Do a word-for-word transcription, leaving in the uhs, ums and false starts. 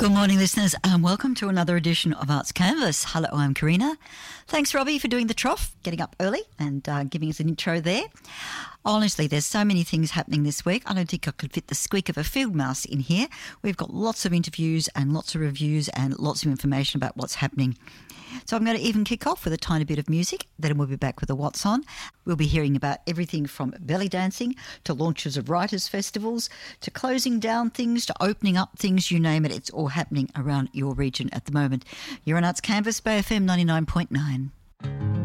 Good morning, listeners, and welcome to another edition of Arts Canvas. Hello, I'm Karina. Thanks, Robbie, for doing the trough, getting up early and uh, giving us an intro there. Honestly, there's so many things happening this week. I don't think I could fit the squeak of a field mouse in here. We've got lots of interviews and lots of reviews and lots of information about what's happening. So I'm going to even kick off with a tiny bit of music, then we'll be back with a What's On. We'll be hearing about everything from belly dancing to launches of writers' festivals to closing down things to opening up things, you name it. It's all happening around your region at the moment. You're on Arts Canvas, Bay F M ninety-nine point nine.